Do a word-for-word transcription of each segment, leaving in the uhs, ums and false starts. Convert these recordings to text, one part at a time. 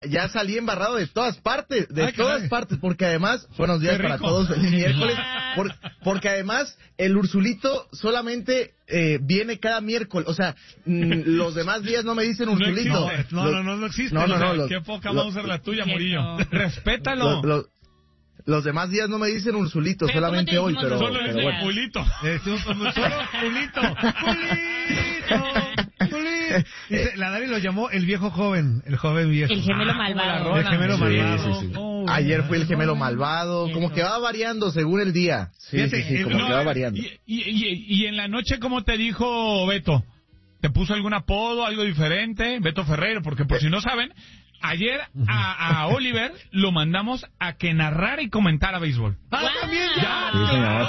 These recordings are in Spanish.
ya salí embarrado de todas partes, de Ay, todas caray. partes, porque además, buenos días Qué para rico. todos, feliz miércoles, por- porque además el Ursulito solamente eh, viene cada miércoles, o sea, mm, los demás días no me dicen No Ursulito. existe. No, no, no, no existe. No, no, O sea, no, los- qué poca los- Mauser la tuya, Qué Murillo. no. Respétalo. Lo- lo- los demás días no me dicen Ursulito, Pero ¿cómo solamente te hoy, decimos pero, Solo pero dice bueno. Pulito. Este, un- un- Solo Pulito. Pulito. Pulito. Dice, la Dari lo llamó el viejo joven, el joven viejo. El gemelo Ah, malvado. El gemelo Sí, malvado. sí, sí. Oh, Ayer fue el gemelo no. malvado, como que va variando según el día. Sí, Fíjate, sí, sí, el- como no, que va variando. Y, y, y, y en la noche, ¿cómo te dijo Beto? ¿Te puso algún apodo, algo diferente? Beto Ferreiro, porque por si no saben, ayer a, a Oliver lo mandamos a que narrara y comentara béisbol. Ah, también ya. Sí, señor.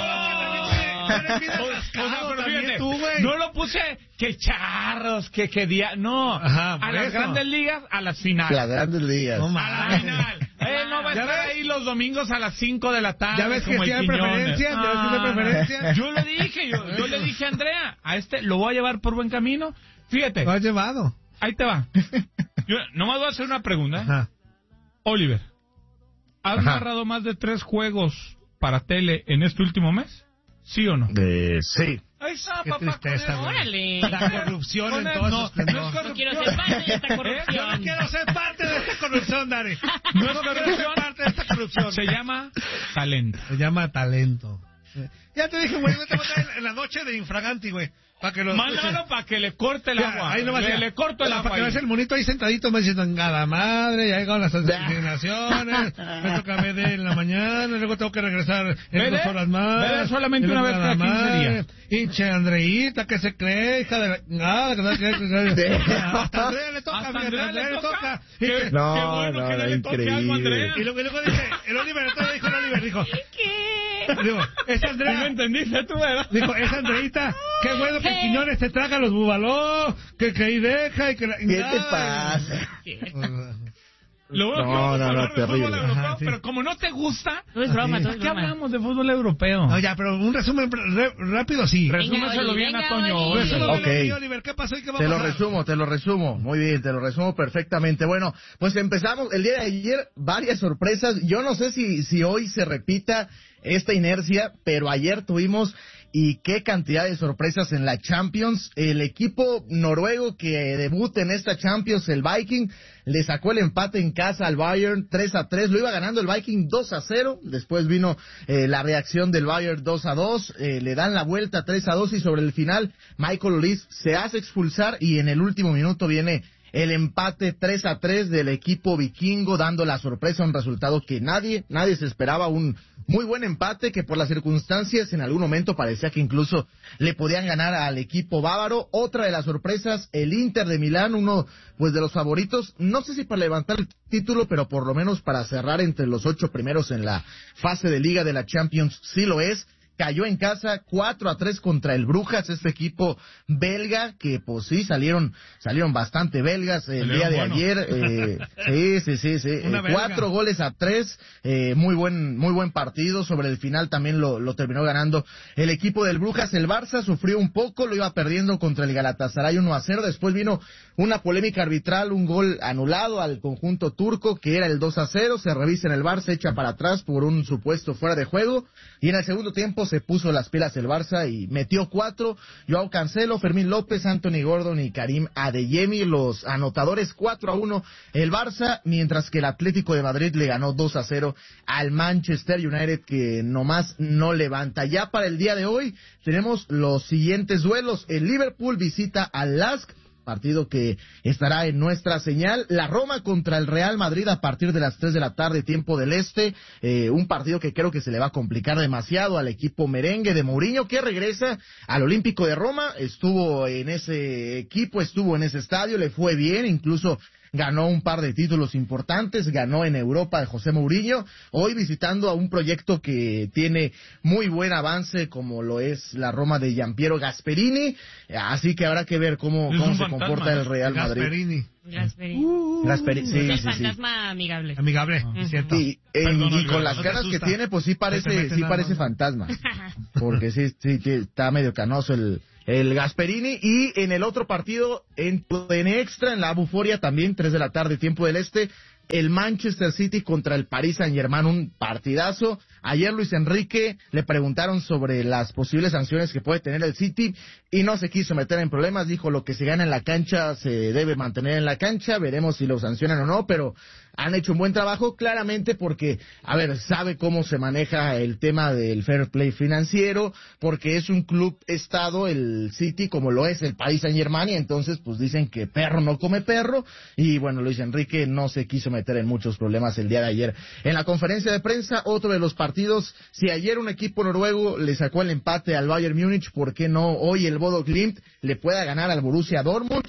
No lo puse que charros, que que día, no, Ajá, a por las eso. grandes ligas, a las finales. Las grandes ligas. No, A la final. Él no va a ¿Ya estar ves? ahí los domingos a las cinco de la tarde. ¿Ya ves que como el sí hay Quiñones. preferencia? ¿Ya ves que sí hay Ah, preferencia? Yo le dije, yo, yo le dije a Andrea, a este lo voy a llevar por buen camino. Fíjate, Lo has llevado. ahí te va. Yo nomás voy a hacer una pregunta. Ajá. Oliver, ¿has Ajá. narrado más de tres juegos para tele en este último mes? ¿Sí o no? Eh, sí. Ahí está, Qué papá. tristeza, con güey. Órale. La corrupción Con en el- todo no, su esplendor. no es No quiero ser parte de esta Yo no corrupción. quiero ser parte de esta corrupción, Dari. No es No quiero ser corrupción. parte de esta corrupción. Se llama talento. Se llama talento. Ya te dije, güey, vete a matar en- en la noche de infraganti, güey. Para que lo Mándalo para que le corte el Ya, agua. ahí no va a le, ser. le corto el agua. Para que ahí. veas el monito ahí sentadito me diciendo, engada madre, ya llegaron las asignaciones, me toca B D en la mañana, luego tengo que regresar en ¿B D? dos horas más. B D solamente y luego una vez cada nada quince más. días. Hinche Andreita, que se cree, hija de la... Nada, que no se cree, que se- Hasta Andrea le toca, ¿Hasta fíjate, Andrea Andrea le le toca? toca. Qué- Y que- qué No, bueno no, que no, le toque algo a increíble. Andrea. Y luego, y luego dice, el Oliver, entonces dijo el Oliver, dijo, ¿Qué? digo, es ¿Sí me Andrea, entendiste tú, verdad? dijo, es Andreita, qué bueno que Quiñones te traga los bubaló, que, que ahí deja y que la... ¿Qué te pasa? Lo bueno No, que vamos no, a no, hablar de fútbol terrible. europeo, Ajá, sí. pero como no te gusta, No es broma, no es ¿qué broma. hablamos de fútbol europeo? No, ya, pero un resumen re- rápido, sí. Resúmeselo Oli, bien a venga, Toño. Oli. Resúmelo. Resúmelo, Ok. mi Oliver, ¿qué pasó y qué va a Te lo pasar? resumo, te lo resumo. Muy bien, te lo resumo perfectamente. Bueno, pues empezamos el día de ayer, varias sorpresas. Yo no sé si, si hoy se repita esta inercia, pero ayer tuvimos y qué cantidad de sorpresas en la Champions. El equipo noruego que debuta en esta Champions, el Viking, le sacó el empate en casa al Bayern tres a tres. Lo iba ganando el Viking dos a cero. Después vino eh, la reacción del Bayern dos a dos. Eh, le dan la vuelta tres a dos y sobre el final Michael Olise se hace expulsar y en el último minuto viene el empate tres a tres del equipo vikingo, dando la sorpresa, un resultado que nadie, nadie se esperaba, un muy buen empate que por las circunstancias en algún momento parecía que incluso le podían ganar al equipo bávaro. Otra de las sorpresas, el Inter de Milán, uno pues de los favoritos, no sé si para levantar el título, pero por lo menos para cerrar entre los ocho primeros en la fase de liga de la Champions, sí lo es. Cayó en casa cuatro a tres contra el Brujas, este equipo belga, que pues sí, salieron salieron bastante belgas el Salieron día de buenos. ayer. Eh, sí, sí, sí, sí. Una Eh, belga. cuatro goles a tres, eh, muy buen muy buen partido. Sobre el final también lo, lo terminó ganando el equipo del Brujas. El Barça sufrió un poco, lo iba perdiendo contra el Galatasaray uno a cero. Después vino una polémica arbitral, un gol anulado al conjunto turco, que era el dos a cero. Se revisa en el Barça, echa para atrás por un supuesto fuera de juego. Y en el segundo tiempo se puso las pilas el Barça y metió cuatro. Joao Cancelo, Fermín López, Anthony Gordon y Karim Adeyemi, los anotadores cuatro a uno el Barça, mientras que el Atlético de Madrid le ganó dos a cero al Manchester United, que nomás no levanta. Ya para el día de hoy tenemos los siguientes duelos. El Liverpool visita al Lask, partido que estará en nuestra señal. La Roma contra el Real Madrid a partir de las tres de la tarde, tiempo del este. Eh, un partido que creo que se le va a complicar demasiado al equipo merengue de Mourinho, que regresa al Olímpico de Roma. Estuvo en ese equipo, estuvo en ese estadio, le fue bien, incluso ganó un par de títulos importantes, ganó en Europa de José Mourinho, hoy visitando a un proyecto que tiene muy buen avance, como lo es la Roma de Giampiero Gasperini, así que habrá que ver cómo, Es cómo un se fantasma, comporta el ¿no? Real Madrid. Gasperini. Gasperini. Gasperini, sí, Es el sí, sí. fantasma amigable. Amigable, Ujú. cierto. Y, en- Perdón, y Olga, con las no te caras que asusta. tiene, pues sí Se te parece, mete sí nada parece más. fantasma, porque sí, sí, sí, está medio canoso el, el Gasperini. Y en el otro partido, en, en extra, en la Buforia también, tres de la tarde, tiempo del este, el Manchester City contra el Paris Saint-Germain, un partidazo. Ayer Luis Enrique le preguntaron sobre las posibles sanciones que puede tener el City y no se quiso meter en problemas, dijo lo que se gana en la cancha se debe mantener en la cancha, veremos si lo sancionan o no, pero han hecho un buen trabajo claramente porque, a ver, sabe cómo se maneja el tema del fair play financiero, porque es un club estado el City como lo es el Paris Saint-Germain y entonces pues dicen que perro no come perro y bueno, Luis Enrique no se quiso meter en muchos problemas el día de ayer. En la conferencia de prensa, otro de los partidos, si ayer un equipo noruego le sacó el empate al Bayern Múnich, ¿por qué no hoy el Bodo Glimt le pueda ganar al Borussia Dortmund?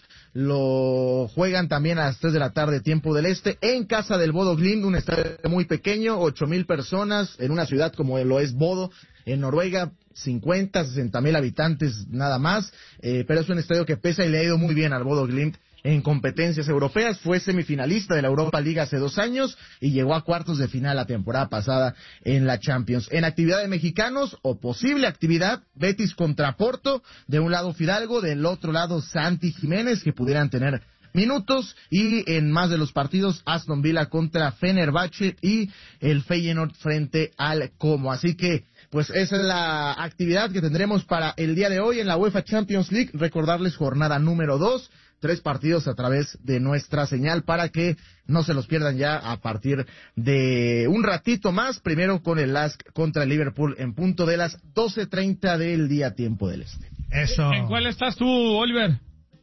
Lo juegan también a las tres de la tarde, tiempo del este, en casa del Bodo Glimt, un estadio muy pequeño, ocho mil personas, en una ciudad como lo es Bodo, en Noruega, cincuenta, sesenta mil habitantes nada más, eh, pero es un estadio que pesa y le ha ido muy bien al Bodo Glimt en competencias europeas, fue semifinalista de la Europa League hace dos años y llegó a cuartos de final la temporada pasada en la Champions. En actividad de mexicanos, o posible actividad, Betis contra Porto, de un lado Fidalgo, del otro lado Santi Jiménez, que pudieran tener minutos, y en más de los partidos, Aston Villa contra Fenerbahce y el Feyenoord frente al Como. Así que, pues esa es la actividad que tendremos para el día de hoy en la UEFA Champions League. Recordarles jornada número dos, tres partidos a través de nuestra señal para que no se los pierdan ya a partir de un ratito más. Primero con el Lask contra el Liverpool en punto de las doce treinta del día, tiempo del este. Eso. ¿En cuál estás tú, Oliver?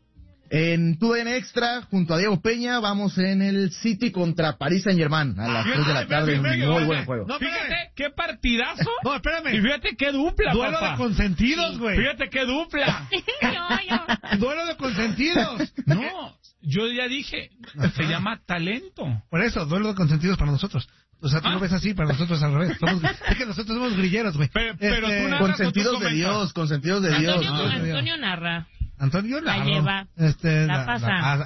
En tu en Extra, junto a Diego Peña, vamos en el City contra Paris Saint-Germain a las tres de la tarde, un muy buen juego. No, fíjate qué partidazo. No, espérame. Y fíjate qué dupla, Duelo papá. de consentidos, güey. Fíjate qué dupla. yo, yo. Duelo de consentidos. No, yo ya dije, se llama talento. Por eso, duelo de consentidos para nosotros. O sea, tú ¿Ah? lo ves así, para nosotros al revés. Somos, es que nosotros somos grilleros, güey. Pero, pero Este, tú narras, Consentidos ¿o tú de comentas? Dios, consentidos de Dios. Antonio, Dios mío. Antonio narra. Antonio La Narro. lleva. Este, La pasa. ah,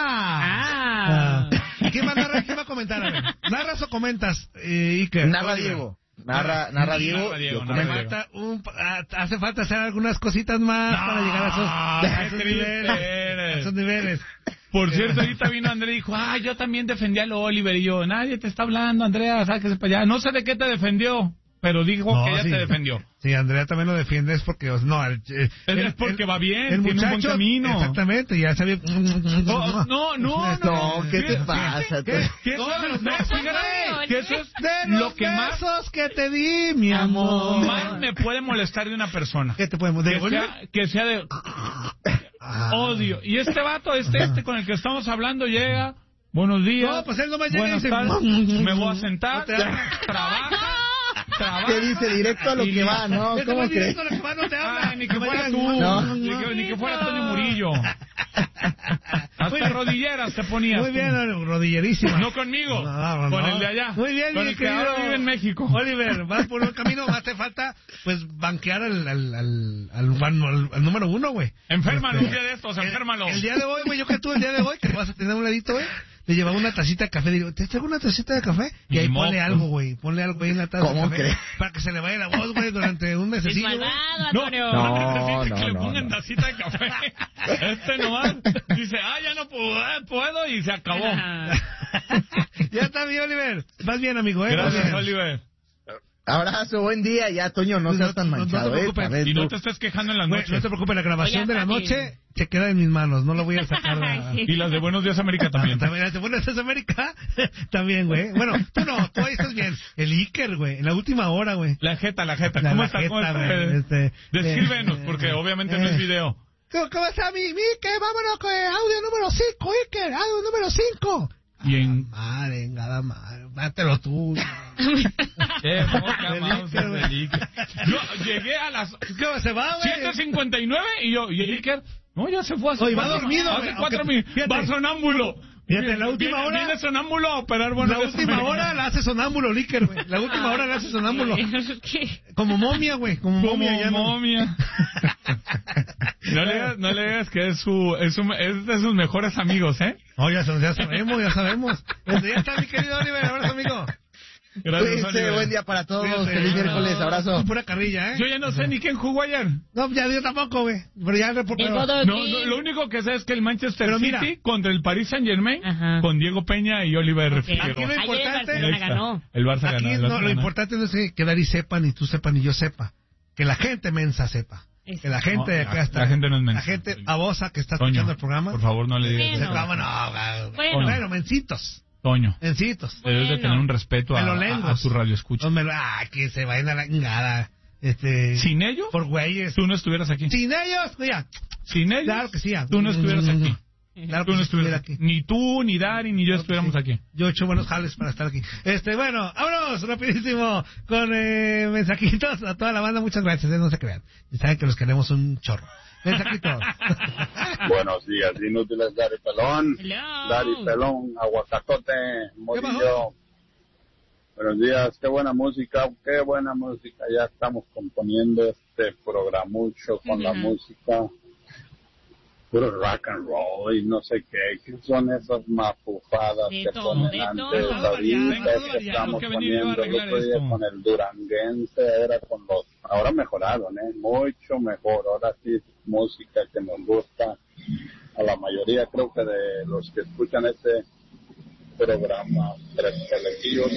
Ah. ah. ¿Y quién va a narrar? ¿Quién va a comentar? A ver, ¿narras o comentas, eh, Iker? Narra Oliver. Diego. Narra, narra Diego. Narra Diego, yo narra comento. Diego. Falta un, ah, hace falta hacer algunas cositas más para llegar a esos, Ah, a esos qué triste niveles. A eres. esos niveles. Por cierto, ahorita vino André y dijo, ah, yo también defendí al Oliver. Y yo, nadie te está hablando, Andrea, sáquese para allá. No sé de qué te defendió, pero dijo No, que ella sí. te defendió. Sí, Andrea también lo defiende, es porque, no, el, el- Es porque va bien, tiene un buen camino. Exactamente, ya sabía. Oh, no, no, no. No, ¿qué te Fíjate, pasa? ¿Qué? ¿Qué? No, No, los no, besos, fíjate no, que eso es De lo los que más, besos que te di, mi amor. más me puede molestar de una persona. ¿Qué te podemos Que decir? sea, que sea de Ah. odio. Y este vato, este, este con el que estamos hablando llega, buenos días. No, pues él nomás llega buenas y dice, tardes, me voy a sentar, No te habla. trabaja, trabaja. ¿Qué dice? Directo a lo y que va, ¿no? Este ¿Cómo güey crees? directo a lo que va, no te habla. Ay, ni que fuera Vaya- tú, No. ni, que, ni que fuera Tony Murillo. Muy Hasta bien. rodilleras te ponías. Muy tú. bien, rodillerísima. No conmigo, No, no, con no. el de allá. Muy bien, con mi el que querido ahora vive en México. Oliver, vas por un camino, más te falta, pues, banquear al, al, al, al, al- al número uno, güey. Enférmalo Este, un día de estos, enférmalo. El día de hoy, güey, yo que tú el día de hoy, que vas a tener a un ladito, güey, le llevaba una tacita de café, digo, ¿te traigo una tacita de café? Y ahí Ni ponle moco. algo, güey, ponle algo ahí en la taza ¿Cómo de café, crees? para que se le vaya la voz, güey, durante un Es mesecillo, güey. malvado, No, Antonio. no, No, necesita no, que le no, pongan no. tacita de café. Este nomás dice, ah, ya no puedo, eh, puedo, y se acabó. Ah. Ya está bien, Oliver. Vas bien, amigo, ¿eh? Vas Gracias, bien. Oliver. Abrazo, buen día. Ya, Toño, no seas tan No, no te manchado, ¿eh? preocupes. A ver, Y no tú- te estés quejando en las Güey, noches. no te preocupes, la grabación Oye, de la Pati. noche se queda en mis manos, no la voy a sacar. a- Sí. Y las de Buenos Días América también. También, ¿te pones a América? También, güey. Bueno, tú no, tú ahí estás bien. El Iker, güey, en la última hora, güey. La jeta, la jeta. La- ¿Cómo la está? ¿Cómo jeta, está? güey, este, Descríbenos, eh, porque obviamente eh, no es video. ¿Cómo, cómo está mi, mi Iker? Vámonos con el audio número cinco, Iker, audio número cinco. Y en... Madre, nada madre, dátelo tú. Qué poca Del mouse Iker, güey. del Iker. Yo llegué a las ¿Qué se va, güey? siete cincuenta y nueve y yo, ¿y el Iker? No, ya se fue hace Oye, va cuatro- dormido, Hace güey, cuatro aunque- minutos. fíjate. Va sonámbulo. Fíjate, la última Viene- hora- Viene sonámbulo a operar Buenos La Días última América. hora la hace sonámbulo, el Iker, güey. La última hora la hace sonámbulo. ¿Qué? Como momia, güey, como, Como momia. Ya no- momia. No le digas, no le digas que es su, es su, es de sus mejores amigos, ¿eh? No, ya, sa- ya sabemos, ya sabemos. Este, ya está, mi querido Oliver, abrazo, amigo. Gracias, Cuídense, Oliver. buen día para todos. Cuídense. Feliz miércoles, abrazo. Pura carrilla, ¿eh? Yo ya no sé ni quién jugó ayer. No, ya yo tampoco, güey. Pero ya el reporte. El No, Godoy No, King. no, lo único que sé es que el Manchester Pero mira. City contra el Paris Saint Germain Ajá. con Diego Peña y Oliver Ok. Figueroa. Aquí lo Ayer el importante- Barcelona Extra. ganó. El Barça Aquí ganó. el no, Barça lo ganó. importante no es que Dari sepa, ni tú sepas, ni yo sepa. Que la gente mensa sepa. Que la gente de No, acá la- está. la gente no es mensa. La gente babosa que está Toño, escuchando el programa. por favor, no le digas Bueno. eso. ¿Cómo no? güey? Bueno. Bueno, mencitos. Toño, Mencitos. debes de Bueno. tener un respeto a, Me lo a, lengos. a tu radio escucha. No me lo- ah, que se vayan a la chingada. Este. Sin ellos, Por güeyes. tú no estuvieras aquí. Sin ellos, mira. Sin ellos, Claro que sí. ya. tú no estuvieras aquí. Claro que Tú no sí estuvieras estuviera aquí. Ni tú, ni Dari, ni yo Claro que estuviéramos sí. aquí. Yo he hecho buenos jales para estar aquí. Este, bueno, vámonos rapidísimo con eh, mensajitos a toda la banda. Muchas gracias, eh, no se crean. Y saben que los queremos un chorro. Mensajitos. Buenos días, inútiles Dari Pelón. Hello. Dari Pelón, Aguacatote, Morillo. Buenos días, qué buena música, qué buena música. Ya estamos componiendo este programucho con la Ujú. música. Puro rock and roll y no sé qué. ¿Qué son esas mafufadas De que todo, ponen de antes? todo. Ahorita Venga, que estamos que venir yo a poniendo el arreglar otro día esto. con el duranguense, era con los... Ahora mejoraron, ¿eh? Mucho mejor. Ahora sí, música que nos gusta. A la mayoría creo que de los que escuchan este programa, tres pelejillos,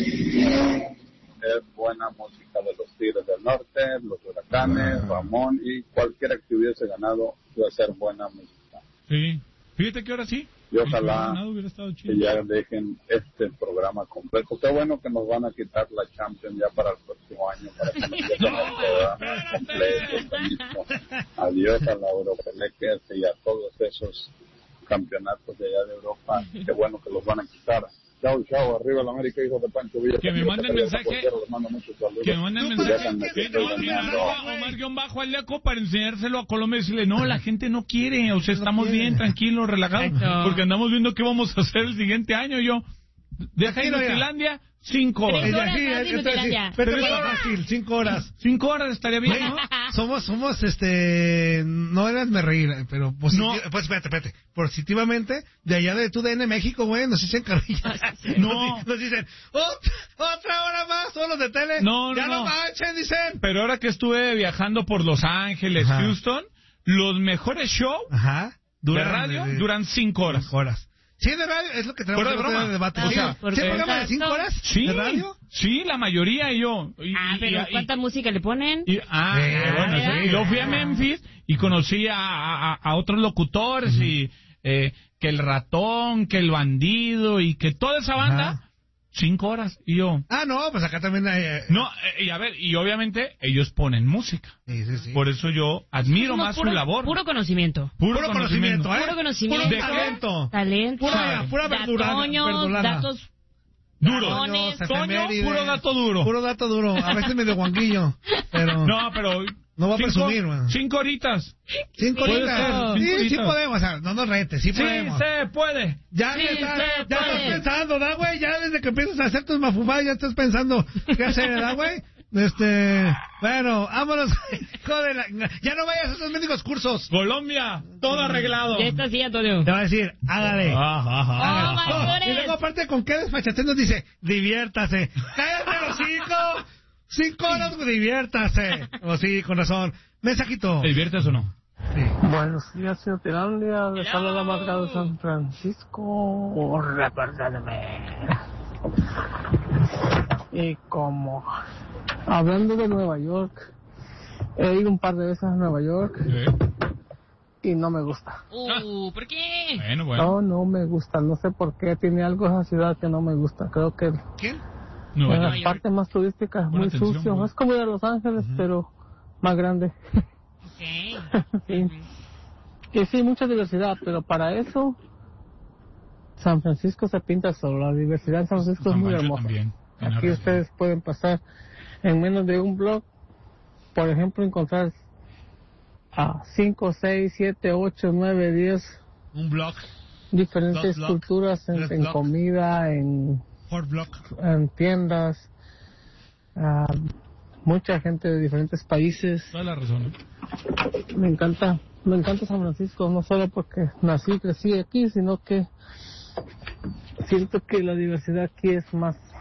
es buena música de los Tigres del Norte, los Huracanes, Ramón, y cualquiera que hubiese ganado iba a ser buena música. Sí. Fíjate que ahora sí. Y ojalá Nada hubiera estado chido. que ya dejen este programa completo. Qué bueno que nos van a quitar la Champions ya para el próximo año, para que nos dejen el programa completo. Mismo. Adiós a la Europeleques y a todos esos campeonatos de allá de Europa. Qué bueno que los van a quitar. Chao, chao, arriba la América, hijo de Pancho Villa. Que me manden mensaje. Les mando muchos saludos. Que me manden Y mensaje. déjenme que Que estoy no, mira, ganando. arroba Omar guión bajo Aldeco para enseñárselo a Colombia y decirle, no, la gente no quiere, o sea, estamos bien, tranquilos, relajados, Exacto. porque andamos viendo qué vamos a hacer el siguiente año. Yo, deja Tranquilo, ya. Finlandia, cinco Tres horas. horas Sí, más es- de es- Nutilandia. Vete Tres para horas. fácil, cinco horas. Cinco horas estaría bien, ¿no? Somos, somos, este, no eras me reír, pero positi- No. pues espérate, espérate, positivamente, de allá de tu D N México, güey, nos dicen carrillas. No. Nos, nos dicen, otra, otra hora más, todos los de tele. No, no, ya no no. manchen, dicen. Pero ahora que estuve viajando por Los Ángeles, Ajá. Houston, los mejores shows Ajá. de radio de- de- duran cinco horas. cinco horas. Sí, de radio, es lo que tenemos Fuera de que broma. de debate. O Sí, sea, ¿sí porque- hay programa de cinco horas Sí, de radio? sí, la mayoría y yo. Y- Ah, y- pero y- ¿cuánta música le ponen? y- ah, Eh, eh, bueno, ¿verdad? sí. Y luego fui a Memphis y conocí a, a- a otros locutores y eh, que el ratón, que el bandido y que toda esa banda, Ajá. cinco horas. Y yo, Ah, no, pues acá también hay... eh, no, eh, y a ver, y obviamente ellos ponen música. Sí, sí, sí. Por eso yo admiro Somos más puro, su labor. Puro conocimiento. Puro, Puro conocimiento, ¿eh? Puro conocimiento. ¿De qué? talento. Talento. Pura- pura verdurada, Datoños, verdurada. datos. Duro. Ramones. Toño, efemérides. puro dato duro. Puro dato duro. A veces medio guanguillo, pero... No, pero... No va a cinco- presumir, man. Cinco horitas. Cinco Puede horitas. ser, Sí, cinco sí horitas. podemos, o sea, no nos retes, sí Sí, podemos. se puede. Ya, Sí, me estás, se ya estás puede. pensando, ¿da, güey? Ya desde que empiezas a hacer tus mafufadas, ya estás pensando qué hacer, ¿da, güey? Este, bueno, vámonos. Joder, la- ya no vayas a esos médicos cursos. Colombia, todo arreglado. Ya está así, Antonio. Te va a decir, hágale. Ajá, ajá. Oh, No, mayores. y luego aparte con qué desfachatez nos dice, diviértase. Cállate los cinco. Cinco horas, güey, diviértase. O sí, con razón. Mensajito. ¿Te diviertes o no? Sí. Buenos días, señor Tirandia. Les habla la marca de San Francisco. Reportándome. Y como hablando de Nueva York, he ido un par de veces a Nueva York y no me gusta. Uh, ¿por qué? Bueno, bueno. No, no me gusta. No sé por qué. Tiene algo esa ciudad que no me gusta. Creo que ¿Quién? Nueva en York. la parte más turística es Pon muy atención, sucio. güey. Es como ir a Los Ángeles, pero más grande. Ok. Sí. Y sí, mucha diversidad, pero para eso San Francisco se pinta solo. La diversidad en San Francisco es San muy Pancho hermosa. también, tiene Aquí razón. ustedes pueden pasar en menos de un blog, por ejemplo, encontrar a cinco, seis, siete, ocho, nueve, diez Un blog. diferentes Dos block, culturas en, tres en block. comida, en, Fort Block. en tiendas. ah, mucha gente de diferentes países. Toda la razón. ¿eh? Me encanta, me encanta San Francisco, no solo porque nací y crecí aquí, sino que siento que la diversidad aquí es más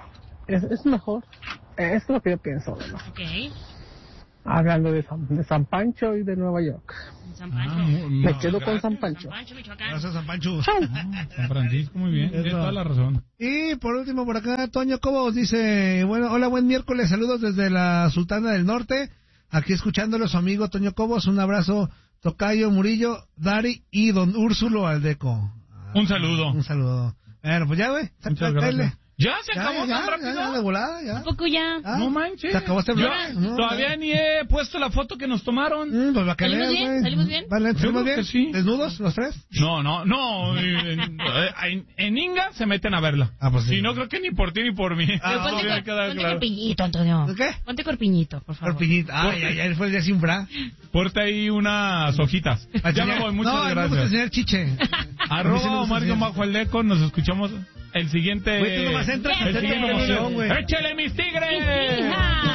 es, es mejor. Es lo que yo pienso, ¿no? Ok. Hablando de San, de San Pancho y de Nueva York. San Pancho. Ah, mu- Me no, quedo con gracias. San Pancho. San Pancho, Michoacán. Gracias, San Pancho. San Francisco, muy bien. Tienes Eso. toda la razón. Y por último, por acá, Toño Cobos dice, bueno, hola, buen miércoles, saludos desde la Sultana del Norte, aquí escuchándolo su amigo Toño Cobos, un abrazo, Tocayo, Murillo, Dari y don Úrsulo Aldeco. Un saludo. Un saludo. Bueno, pues ya, güey. Muchas gracias. ¿Ya se Ya, acabó ya, tan ya, rápido? ya, de volada, ya. ¿A poco ya? Ah, No manches. ¿Se acabó este Yo bloque? No, todavía ya. ni he puesto la foto que nos tomaron. Mm, pues va que ¿Salimos veas, bien? güey. ¿Salimos bien? Vale, Yo ¿salimos creo bien? que sí. ¿Desnudos los tres? No, no, no. En, en- en Inga se meten a verla. Ah, pues sí. Y no creo que ni por ti ni por mí. Pero Eso ponte, tiene cor- que quedar ponte claro. corpiñito, Antonio. ¿Qué? Ponte corpiñito, por favor. Corpiñito. Ay, ay, ay, fue el día sin bra. Porta ahí unas hojitas. A Ya enseñar- me voy, muchas no, gracias. No, me gusta enseñar chiche. A mí sí me Arroba gusta Omar enseñar Bajo el Deco, nos escuchamos el siguiente. Güey, tú nomás entras, el te siguiente entra emoción. emoción, güey. ¡Échale mis tigres! ¡Hija!